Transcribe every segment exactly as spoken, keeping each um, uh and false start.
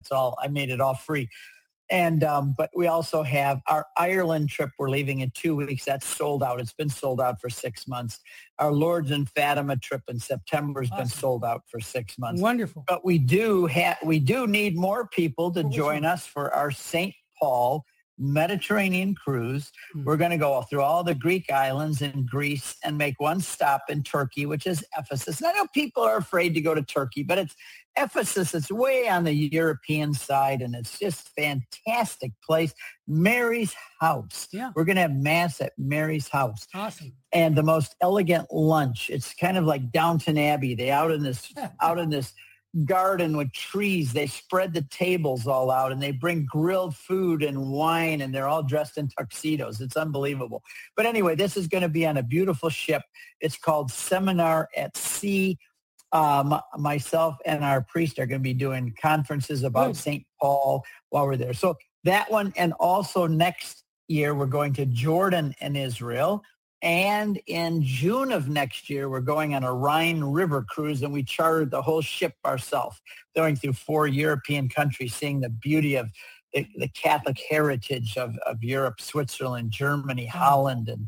It's all, I made it all free. And, um, but we also have our Ireland trip. We're leaving in two weeks. That's sold out. It's been sold out for six months. Our Lourdes and Fatima trip in September has awesome. been sold out for six months. Wonderful. But we do have, we do need more people to join us for our Saint Paul Mediterranean cruise. Mm-hmm. We're going to go through all the Greek islands in Greece and make one stop in Turkey, which is Ephesus. And I know people are afraid to go to Turkey, but it's Ephesus. It's way on the European side, and it's just fantastic place. Mary's house. Yeah. We're going to have mass at Mary's house. Awesome. And the most elegant lunch. It's kind of like Downton Abbey. They out in this, out in this garden with trees. They spread the tables all out, and they bring grilled food and wine, and they're all dressed in tuxedos. It's unbelievable. But anyway, this is going to be on a beautiful ship. It's called Seminar at Sea. Um, myself and our priest are going to be doing conferences about Saint Paul while we're there. So that one, and also next year, we're going to Jordan and Israel. And in June of next year, we're going on a Rhine River cruise, and we chartered the whole ship ourselves, going through four European countries, seeing the beauty of the, the Catholic heritage of, of Europe, Switzerland, Germany, Holland. And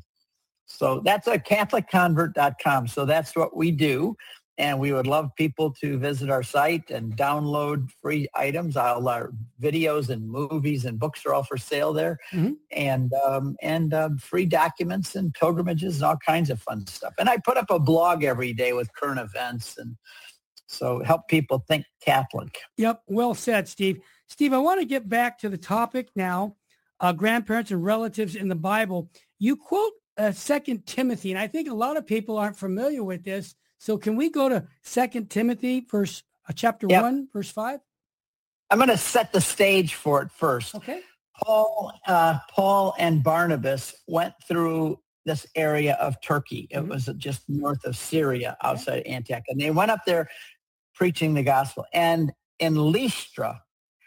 so that's at Catholic Convert dot com. So that's what we do. And we would love people to visit our site and download free items. All our videos and movies and books are all for sale there. Mm-hmm. And um, and um, free documents and pilgrimages and all kinds of fun stuff. And I put up a blog every day with current events. And so help people think Catholic. Yep. Well said, Steve. Steve, I want to get back to the topic now, uh, grandparents and relatives in the Bible. You quote uh, Second Timothy, and I think a lot of people aren't familiar with this. So can we go to Second Timothy, verse uh, chapter yep. one, verse five? I'm going to set the stage for it first. Okay. Paul, uh, Paul and Barnabas went through this area of Turkey. It mm-hmm. was just north of Syria, outside okay. Antioch, and they went up there preaching the gospel. And in Lystra,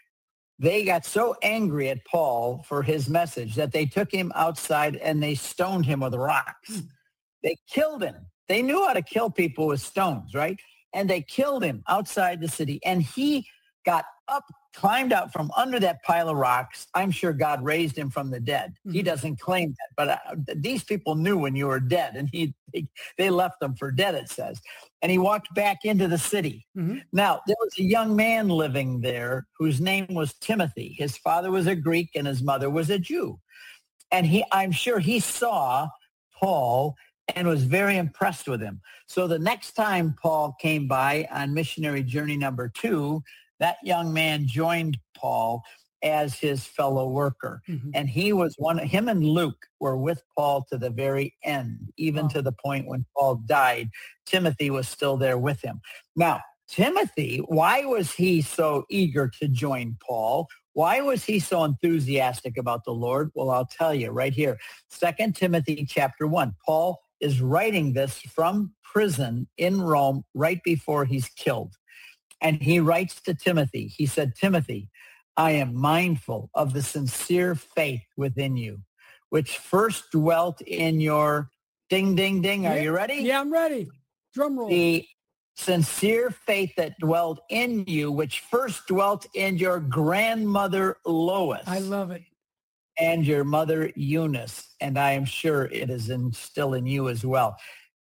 they got so angry at Paul for his message that they took him outside and they stoned him with rocks. Mm. They killed him. They knew how to kill people with stones, right? And they killed him outside the city. And he got up, climbed out from under that pile of rocks. I'm sure God raised him from the dead. Mm-hmm. He doesn't claim that. But uh, these people knew when you were dead, and he they, they left them for dead, it says. And he walked back into the city. Mm-hmm. Now, there was a young man living there whose name was Timothy. His father was a Greek and his mother was a Jew. And he, I'm sure he saw Paul and was very impressed with him. So the next time Paul came by on missionary journey number two, that young man joined Paul as his fellow worker. Mm-hmm. And he was one, him and Luke were with Paul to the very end, even oh. to the point when Paul died. Timothy was still there with him. Now, Timothy, why was he so eager to join Paul? Why was he so enthusiastic about the Lord? Well, I'll tell you right here. Second Timothy chapter one, Paul is writing this from prison in Rome right before he's killed. And he writes to Timothy. He said, Timothy, I am mindful of the sincere faith within you, which first dwelt in your ding, ding, ding. Are you ready? Yeah, I'm ready. Drum roll. The sincere faith that dwelled in you, which first dwelt in your grandmother Lois. I love it. And your mother Eunice, and I am sure it is in, still in you as well.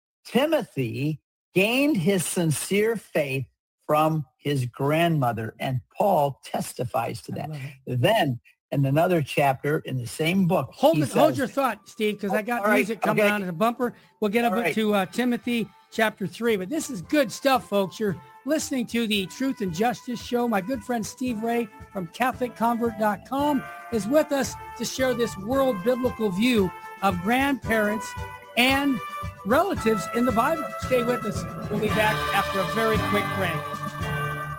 Timothy gained his sincere faith from his grandmother, and Paul testifies to that. Then, in another chapter in the same book, hold it, says, hold your thought, Steve, because I got right, music coming okay. on as a bumper. We'll get up right. to uh, Timothy chapter three, but this is good stuff, folks. You're listening to the Truth and Justice Show. My good friend Steve Ray from Catholic Convert dot com is with us to share this world biblical view of grandparents and relatives in the Bible. Stay with us. We'll be back after a very quick break.